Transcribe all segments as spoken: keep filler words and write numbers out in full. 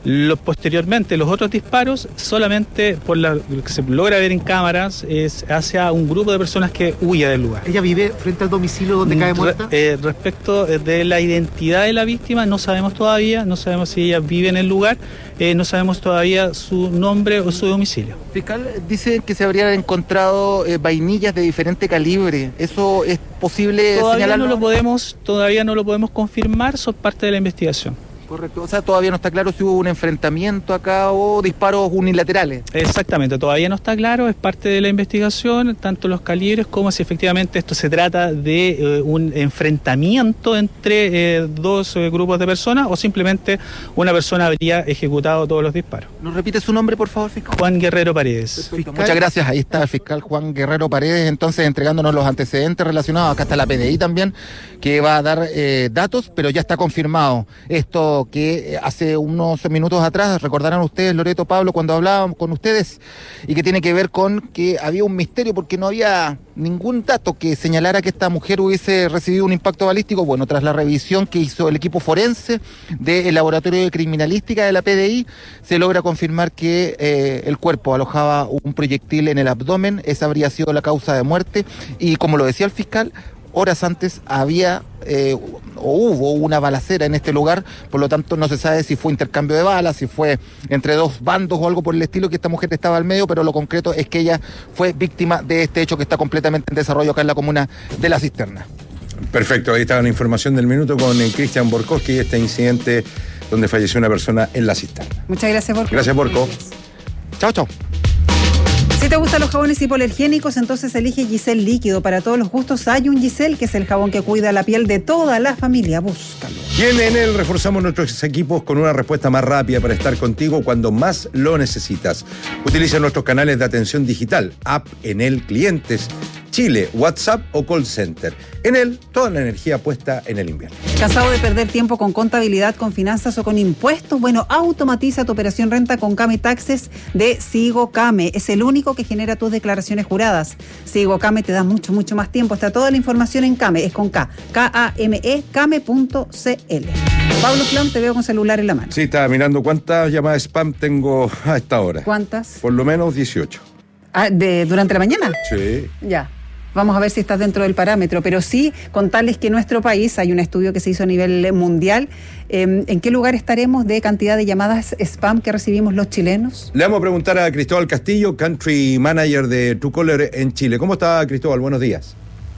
Los, posteriormente, los otros disparos, solamente por la, lo que se logra ver en cámaras, es hacia un grupo de personas que huye del lugar. ¿Ella vive frente al domicilio donde cae muerta? Re, eh, respecto de la identidad de la víctima, no sabemos todavía, no sabemos si ella vive en el lugar, eh, no sabemos todavía su nombre o su domicilio. Fiscal, dice que se habrían encontrado eh, vainillas de diferente calibre. ¿Eso es posible todavía señalarlo? no lo podemos, todavía no lo podemos confirmar, son parte de la investigación. Correcto, o sea, todavía no está claro si hubo un enfrentamiento acá o disparos unilaterales. Exactamente, todavía no está claro, es parte de la investigación, tanto los calibres como si efectivamente esto se trata de eh, un enfrentamiento entre eh, dos eh, grupos de personas o simplemente una persona habría ejecutado todos los disparos. ¿Nos repite su nombre, por favor, fiscal? Juan Guerrero Paredes. Muchas gracias, ahí está el fiscal Juan Guerrero Paredes, entonces entregándonos los antecedentes relacionados, acá está la P D I también, que va a dar eh, datos, pero ya está confirmado esto que hace unos minutos atrás, recordarán ustedes, Loreto, Pablo, cuando hablábamos con ustedes, y que tiene que ver con que había un misterio porque no había ningún dato que señalara que esta mujer hubiese recibido un impacto balístico. Bueno, tras la revisión que hizo el equipo forense del Laboratorio de Criminalística de la P D I, se logra confirmar que eh, el cuerpo alojaba un proyectil en el abdomen, esa habría sido la causa de muerte, y como lo decía el fiscal, horas antes había eh, o hubo una balacera en este lugar, por lo tanto no se sabe si fue intercambio de balas, si fue entre dos bandos o algo por el estilo, que esta mujer estaba al medio, pero lo concreto es que ella fue víctima de este hecho que está completamente en desarrollo acá en la comuna de La Cisterna. Perfecto, ahí estaba la información del minuto con eh, Cristian Borkowski y este incidente donde falleció una persona en La Cisterna. Muchas gracias, Borco. Gracias, Borco. Chao, chao. Si te gustan los jabones hipoalergénicos, entonces elige Giselle Líquido. Para todos los gustos hay un Giselle, que es el jabón que cuida la piel de toda la familia. Búscalo. Y en Enel reforzamos nuestros equipos con una respuesta más rápida para estar contigo cuando más lo necesitas. Utiliza nuestros canales de atención digital, app Enel Clientes, Chile, WhatsApp o call center. Enel, toda la energía puesta en el invierno. ¿Cansado de perder tiempo con contabilidad, con finanzas o con impuestos? Bueno, automatiza tu operación renta con Came Taxes de Sigo Came. Es el único que genera tus declaraciones juradas. Sigo Came te da mucho, mucho más tiempo. Está toda la información en Came, es con K, K A M E, came punto c l. Pablo Flom, te veo con celular en la mano. Sí, estaba mirando cuántas llamadas spam tengo a esta hora. ¿Cuántas? Por lo menos dieciocho. Ah, de, ¿durante la mañana? Sí. Ya. Vamos a ver si estás dentro del parámetro, pero sí contarles que en nuestro país hay un estudio que se hizo a nivel mundial. Eh, ¿En qué lugar estaremos de cantidad de llamadas spam que recibimos los chilenos? Le vamos a preguntar a Cristóbal Castillo, Country Manager de Truecaller en Chile. ¿Cómo está, Cristóbal? Buenos días.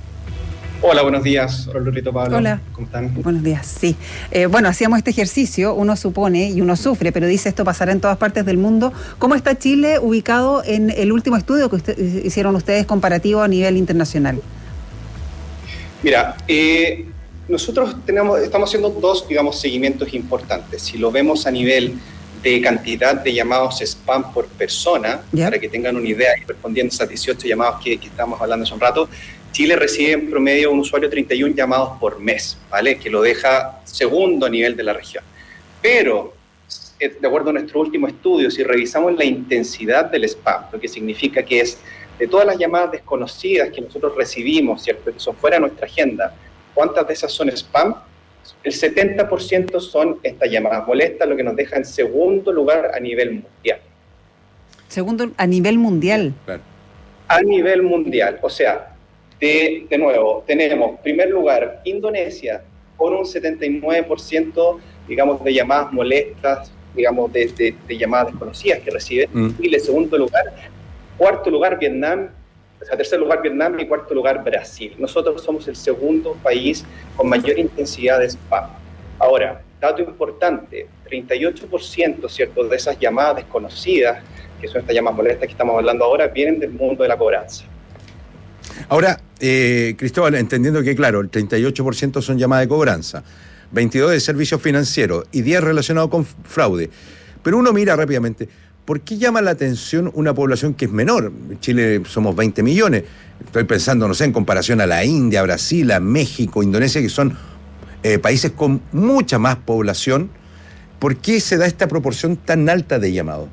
Hola, buenos días. Hola, Lorito, Pablo. Hola. ¿Cómo están? Buenos días, sí. Eh, bueno, hacíamos este ejercicio, uno supone y uno sufre, pero dice esto pasará en todas partes del mundo. ¿Cómo está Chile ubicado en el último estudio que usted, hicieron ustedes comparativo a nivel internacional? Mira, eh, nosotros tenemos, estamos haciendo dos, digamos, seguimientos importantes. Si lo vemos a nivel de cantidad de llamados spam por persona, ¿ya? Para que tengan una idea, y respondiendo a esas dieciocho llamados que, que estábamos hablando hace un rato, Chile recibe en promedio un usuario treinta y uno llamados por mes, ¿vale? Que lo deja segundo a nivel de la región. Pero, de acuerdo a nuestro último estudio, si revisamos la intensidad del spam, lo que significa que es de todas las llamadas desconocidas que nosotros recibimos, ¿cierto? Que son fuera de nuestra agenda, ¿cuántas de esas son spam? El setenta por ciento son estas llamadas molestas, lo que nos deja en segundo lugar a nivel mundial. Segundo a nivel mundial. Claro. A nivel mundial, o sea, de, de nuevo, tenemos, primer lugar, Indonesia, con un setenta y nueve por ciento, digamos, de llamadas molestas, digamos, de, de, de llamadas desconocidas que recibe. Mm. Y el segundo lugar, cuarto lugar, Vietnam, o sea, tercer lugar, Vietnam, y cuarto lugar, Brasil. Nosotros somos el segundo país con mayor intensidad de spam. Ahora, dato importante, treinta y ocho por ciento, ¿cierto?, de esas llamadas desconocidas, que son estas llamadas molestas que estamos hablando ahora, vienen del mundo de la cobranza. Ahora, eh, Cristóbal, entendiendo que, claro, el treinta y ocho por ciento son llamadas de cobranza, veintidós de servicios financieros y diez relacionados con fraude. Pero uno mira rápidamente, ¿por qué llama la atención una población que es menor? En Chile somos veinte millones. Estoy pensando, no sé, en comparación a la India, Brasil, a México, Indonesia, que son eh, países con mucha más población. ¿Por qué se da esta proporción tan alta de llamados?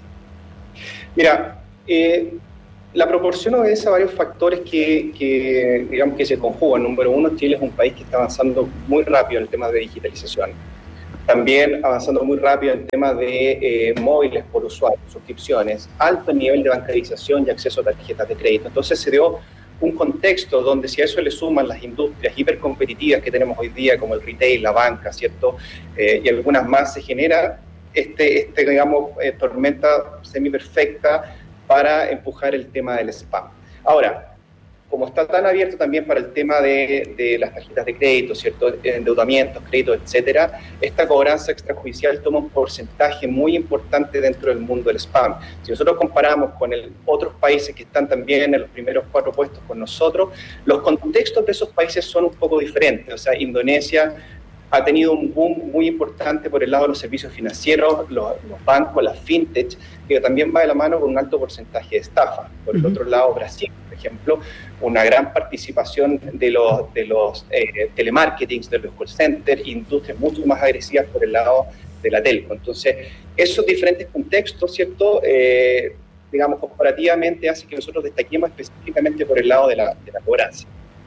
Mira, eh, la proporción obedece a varios factores que, que, digamos, que se conjugan. Número uno, Chile es un país que está avanzando muy rápido en el tema de digitalización. También avanzando muy rápido en temas de eh, móviles por usuario, suscripciones, alto nivel de bancarización y acceso a tarjetas de crédito. Entonces se dio un contexto donde si a eso le suman las industrias hipercompetitivas que tenemos hoy día, como el retail, la banca, ¿cierto? Eh, y algunas más, se genera este, este digamos, eh, tormenta semiperfecta para empujar el tema del spam. Ahora, como está tan abierto también para el tema de, de las tarjetas de crédito, ¿cierto? Endeudamientos, créditos, etcétera, esta cobranza extrajudicial toma un porcentaje muy importante dentro del mundo del spam. Si nosotros comparamos con el, otros países que están también en los primeros cuatro puestos con nosotros, los contextos de esos países son un poco diferentes. O sea, Indonesia ha tenido un boom muy importante por el lado de los servicios financieros, los, los bancos, las fintech, que también va de la mano con un alto porcentaje de estafa. Por el uh-huh. otro lado, Brasil, por ejemplo, una gran participación de los, de los eh, telemarketings, de los call centers, industrias mucho más agresivas por el lado de la telco. Entonces, esos diferentes contextos, ¿cierto?, eh, digamos, comparativamente hace que nosotros destaquemos específicamente por el lado de la, de la cobranza.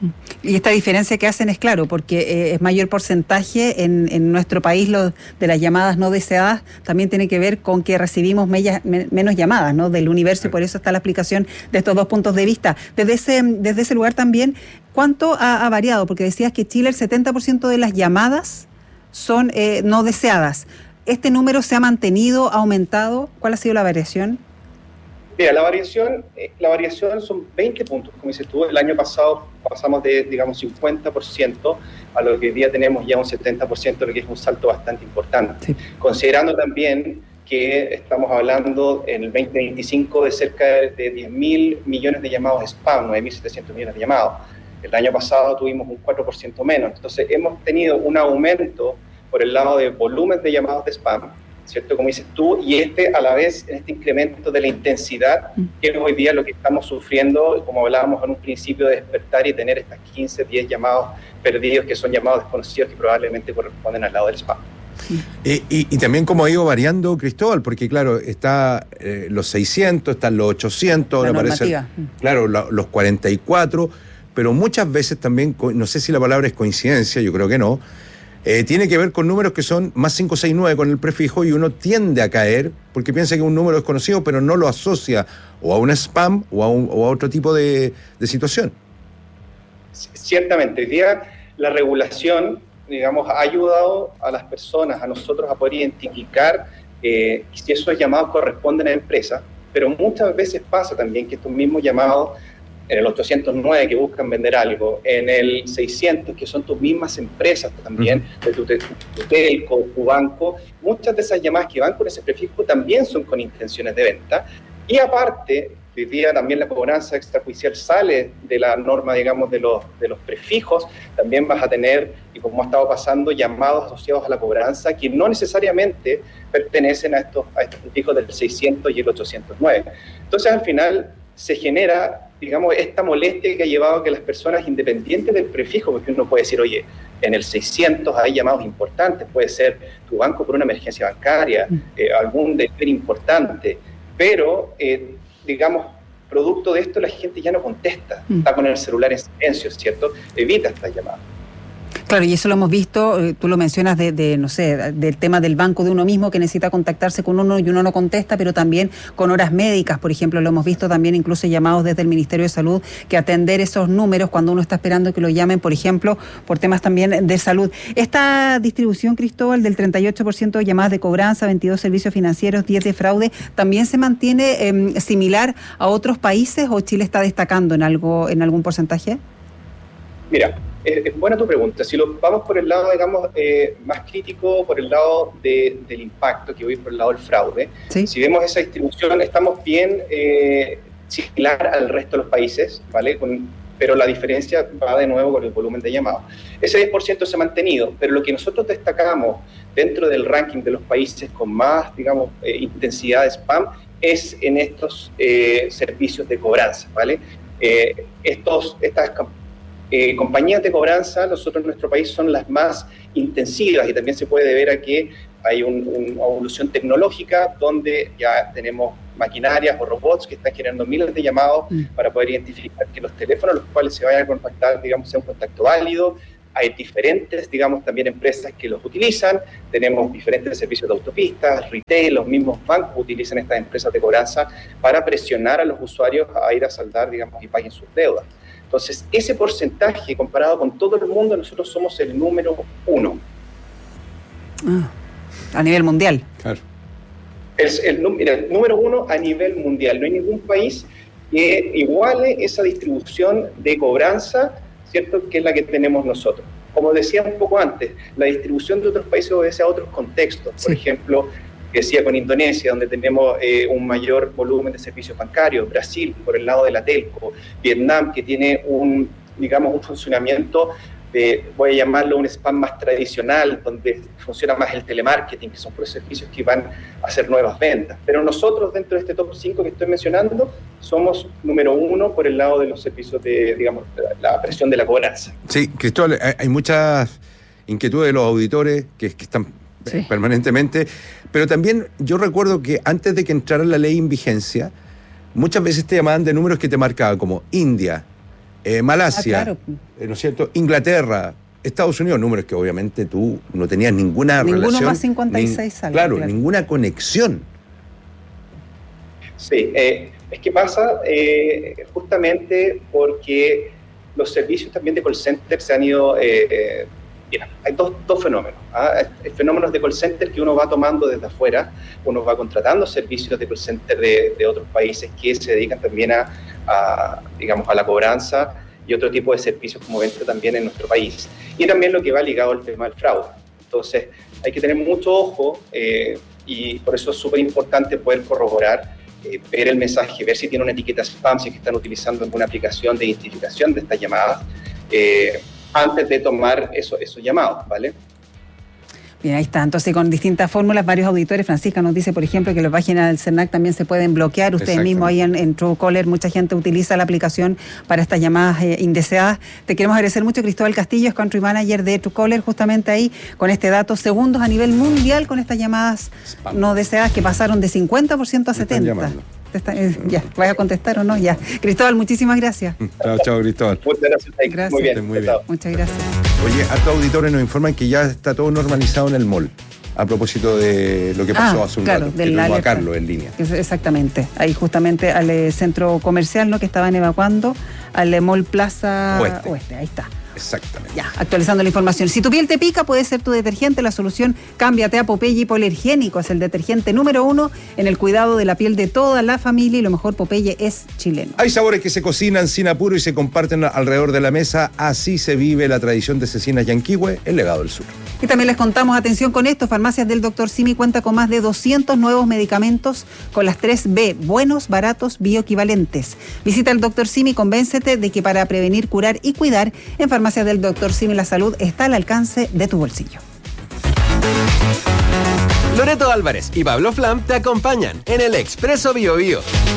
Y esta diferencia que hacen es claro, porque eh, es mayor porcentaje en, en nuestro país lo, de las llamadas no deseadas, también tiene que ver con que recibimos mella, me, menos llamadas, ¿no?, del universo, y por eso está la explicación de estos dos puntos de vista. Desde ese, desde ese lugar también, ¿cuánto ha, ha variado? Porque decías que Chile el setenta por ciento de las llamadas son eh, no deseadas. ¿Este número se ha mantenido, ha aumentado? ¿Cuál ha sido la variación? Mira, la variación, eh, la variación son veinte puntos, como dices tú. El año pasado pasamos de, digamos, cincuenta por ciento a lo que hoy día tenemos ya un setenta por ciento, lo que es un salto bastante importante. Sí. Considerando también que estamos hablando en el veinte veinticinco de cerca de diez mil millones de llamados spam, nueve mil setecientos millones de llamados. El año pasado tuvimos un cuatro por ciento menos. Entonces hemos tenido un aumento por el lado de volumen de llamados de spam, ¿cierto? Como dices tú, y este a la vez, este incremento de la intensidad, que es hoy día lo que estamos sufriendo, como hablábamos en un principio, de despertar y tener estas quince, diez llamados perdidos, que son llamados desconocidos, que probablemente corresponden al lado del spam. Y, y, y también cómo ha ido variando, Cristóbal, porque claro, está eh, los seiscientos, están los ochocientos, ahora aparecen, claro, la, los cuarenta y cuatro, pero muchas veces también, no sé si la palabra es coincidencia, yo creo que no, Eh, tiene que ver con números que son más cinco seis nueve con el prefijo, y uno tiende a caer porque piensa que un número es desconocido, pero no lo asocia o a un spam o a, un, o a otro tipo de, de situación. Ciertamente, hoy día la regulación, digamos, ha ayudado a las personas, a nosotros, a poder identificar eh, si esos llamados corresponden a empresas, pero muchas veces pasa también que estos mismos llamados, en el ochocientos nueve que buscan vender algo, en el seiscientos que son tus mismas empresas también, de tu, de tu telco, tu banco, muchas de esas llamadas que van con ese prefijo también son con intenciones de venta. Y aparte, hoy día también la cobranza extrajudicial sale de la norma, digamos, de los, de los prefijos. También vas a tener, y como ha estado pasando, llamados asociados a la cobranza que no necesariamente pertenecen a estos, a estos prefijos del seiscientos y el ochocientos nueve. Entonces, al final, se genera, digamos, esta molestia que ha llevado a que las personas, independientes del prefijo, porque uno puede decir, oye, en el seiscientos hay llamados importantes, puede ser tu banco por una emergencia bancaria, eh, algún deber importante, pero, eh, digamos, producto de esto la gente ya no contesta, está con el celular en silencio, ¿cierto? Evita estas llamadas. Claro, y eso lo hemos visto, tú lo mencionas de, de, no sé, del tema del banco de uno mismo que necesita contactarse con uno y uno no contesta, pero también con horas médicas, por ejemplo, lo hemos visto también incluso llamados desde el Ministerio de Salud, que atender esos números cuando uno está esperando que lo llamen, por ejemplo, por temas también de salud. Esta distribución, Cristóbal, del treinta y ocho por ciento de llamadas de cobranza, veintidós servicios financieros, diez de fraude, ¿también se mantiene eh, similar a otros países o Chile está destacando en algo, en algún porcentaje? Mira, es, es buena tu pregunta. Si lo vamos por el lado, digamos, eh, más crítico, por el lado de, del impacto, que voy por el lado del fraude, ¿sí? Si vemos esa distribución, estamos bien eh, similar al resto de los países, ¿vale? Con, pero la diferencia va de nuevo con el volumen de llamados. Ese diez por ciento se ha mantenido, pero lo que nosotros destacamos dentro del ranking de los países con más, digamos, eh, intensidad de spam es en estos eh, servicios de cobranza, ¿vale? Eh, estos, estas Eh, compañías de cobranza, nosotros en nuestro país son las más intensivas, y también se puede deber a que hay un, una evolución tecnológica donde ya tenemos maquinarias o robots que están generando miles de llamados mm. para poder identificar que los teléfonos a los cuales se vayan a contactar, digamos, sea un contacto válido, Hay diferentes, digamos, también empresas que los utilizan, tenemos diferentes servicios de autopistas, retail, los mismos bancos utilizan estas empresas de cobranza para presionar a los usuarios a ir a saldar, digamos, y paguen sus deudas. Entonces, ese porcentaje, comparado con todo el mundo, nosotros somos el número uno. Ah, a nivel mundial. Claro. Es el, mira, el número uno a nivel mundial. No hay ningún país que iguale esa distribución de cobranza, ¿cierto?, que es la que tenemos nosotros. Como decía un poco antes, la distribución de otros países obedece a otros contextos. Por sí. ejemplo, decía con Indonesia, donde tenemos eh, un mayor volumen de servicios bancarios, Brasil, por el lado de la telco, Vietnam, que tiene un, digamos, un funcionamiento de, voy a llamarlo un spam más tradicional, donde funciona más el telemarketing, que son servicios que van a hacer nuevas ventas. Pero nosotros, dentro de este top cinco que estoy mencionando, somos número uno por el lado de los servicios de, digamos, la presión de la cobranza. Sí, Cristóbal, hay muchas inquietudes de los auditores que, que están sí. permanentemente, pero también yo recuerdo que antes de que entrara la ley en vigencia, muchas veces te llamaban de números que te marcaban como India, Eh, Malasia, ah, claro. eh, ¿no es cierto? Inglaterra, Estados Unidos, números que obviamente tú no tenías ninguna Ninguno relación. Ninguno más cincuenta y seis ni, algo, claro, claro, ninguna conexión. Sí, eh, es que pasa eh, justamente porque los servicios también de call center se han ido... Eh, eh, mira, hay dos, dos fenómenos. ¿ah? Fenómenos de call center que uno va tomando desde afuera, uno va contratando servicios de call center de, de otros países que se dedican también a, a, digamos, a la cobranza y otro tipo de servicios como venta también en nuestro país. Y también lo que va ligado al tema del fraude. Entonces, hay que tener mucho ojo eh, y por eso es súper importante poder corroborar, eh, ver el mensaje, ver si tiene una etiqueta spam, si es que están utilizando alguna aplicación de identificación de estas llamadas, eh, antes de tomar eso, esos llamados, ¿vale? Bien, ahí está. Entonces, con distintas fórmulas, varios auditores. Francisca nos dice, por ejemplo, que las páginas del CERNAC también se pueden bloquear. Ustedes mismos ahí en, en Truecaller, mucha gente utiliza la aplicación para estas llamadas eh, indeseadas. Te queremos agradecer mucho, Cristóbal Castillo, es Country Manager de Truecaller, justamente ahí con este dato, segundos a nivel mundial con estas llamadas Spam. no deseadas que pasaron de cincuenta por ciento a setenta por ciento. Está, eh, ya, ¿vas a contestar o no? Ya. Cristóbal, muchísimas gracias. Chao, chao, Cristóbal. Muchas gracias. Gracias. Muy bien. Muy bien. Muchas gracias. Oye, hartos auditores nos informan que ya está todo normalizado en el mall. A propósito de lo que pasó ah, hace un claro, rato, del que tuvimos a Carlos en línea. Exactamente, ahí justamente al eh, centro comercial, ¿no?, que estaban evacuando, al eh, Mall Plaza Oeste. Oeste, ahí está. Exactamente. Ya, actualizando la información. Si tu piel te pica, puede ser tu detergente la solución. Cámbiate a Popeye Hipoalergénico. Es el detergente número uno en el cuidado de la piel de toda la familia y lo mejor, Popeye es chileno. Hay sabores que se cocinan sin apuro y se comparten alrededor de la mesa. Así se vive la tradición de Cecinas Yanquihue, el legado del sur. Y también les contamos, atención con esto, Farmacias del doctor Simi cuenta con más de doscientos nuevos medicamentos con las tres B, buenos, baratos, bioequivalentes. Visita al doctor Simi y convéncete de que para prevenir, curar y cuidar, en Farmacias del doctor Simi la salud está al alcance de tu bolsillo. Loreto Álvarez y Pablo Flam te acompañan en el Expreso Bio Bio.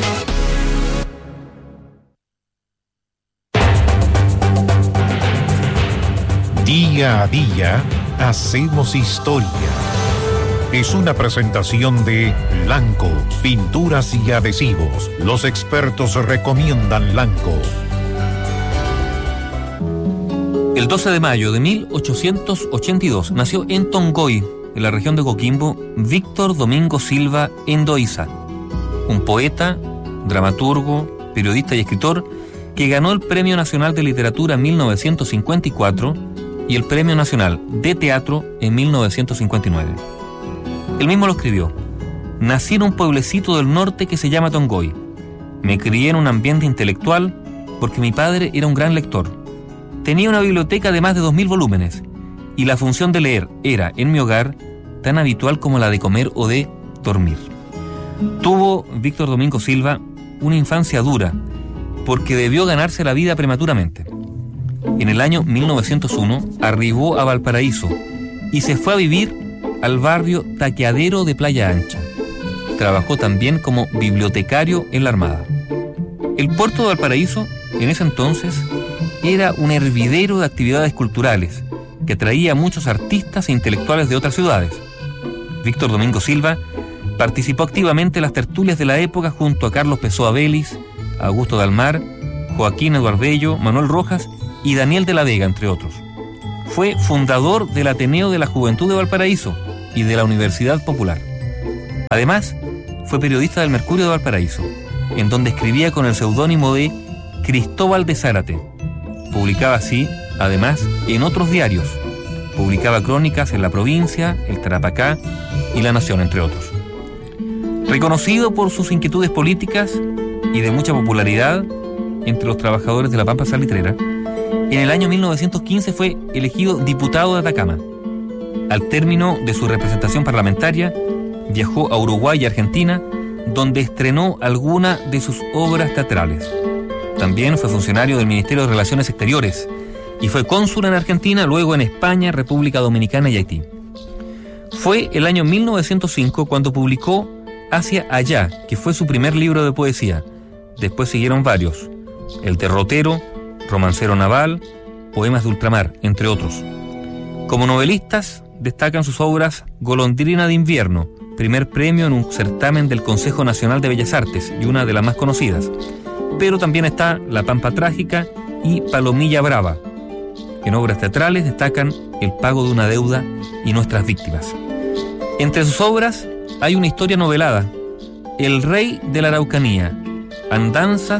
Día a día hacemos historia. Es una presentación de Lanco, pinturas y adhesivos. Los expertos recomiendan Lanco. El doce de mayo de mil ochocientos ochenta y dos nació en Tongoy, en la región de Coquimbo, Víctor Domingo Silva Endoiza, un poeta, dramaturgo, periodista y escritor que ganó el Premio Nacional de Literatura en mil novecientos cincuenta y cuatro y el Premio Nacional de Teatro en mil novecientos cincuenta y nueve. Él mismo lo escribió: nací en un pueblecito del norte que se llama Tongoy. Me crié en un ambiente intelectual porque mi padre era un gran lector. Tenía una biblioteca de más de dos mil volúmenes y la función de leer era, en mi hogar, tan habitual como la de comer o de dormir. Tuvo Víctor Domingo Silva una infancia dura porque debió ganarse la vida prematuramente. En el año mil novecientos uno arribó a Valparaíso y se fue a vivir al barrio Taqueadero de Playa Ancha. Trabajó también como bibliotecario en la Armada. El puerto de Valparaíso, en ese entonces, era un hervidero de actividades culturales que atraía a muchos artistas e intelectuales de otras ciudades. Víctor Domingo Silva participó activamente en las tertulias de la época junto a Carlos Pessoa Vélez, Augusto Dalmar, Joaquín Eduardello, Manuel Rojas y Daniel de la Vega, entre otros. Fue fundador del Ateneo de la Juventud de Valparaíso y de la Universidad Popular. Además, fue periodista del Mercurio de Valparaíso, en donde escribía con el seudónimo de Cristóbal de Zárate. Publicaba así, además, en otros diarios. Publicaba crónicas en La Provincia, El Tarapacá y La Nación, entre otros. Reconocido por sus inquietudes políticas y de mucha popularidad entre los trabajadores de la Pampa Salitrera, en el año mil novecientos quince fue elegido diputado de Atacama. Al término de su representación parlamentaria, viajó a Uruguay y Argentina, donde estrenó alguna de sus obras teatrales. También fue funcionario del Ministerio de Relaciones Exteriores y fue cónsul en Argentina, luego en España, República Dominicana y Haití. Fue el año mil novecientos cinco cuando publicó Hacia Allá, que fue su primer libro de poesía. Después siguieron varios: El Derrotero, Romancero Naval, Poemas de Ultramar, entre otros. Como novelistas, destacan sus obras Golondrina de Invierno, primer premio en un certamen del Consejo Nacional de Bellas Artes y una de las más conocidas. Pero también está La Pampa Trágica y Palomilla Brava. En obras teatrales destacan El Pago de una Deuda y Nuestras Víctimas. Entre sus obras hay una historia novelada, El Rey de la Araucanía, Andanzas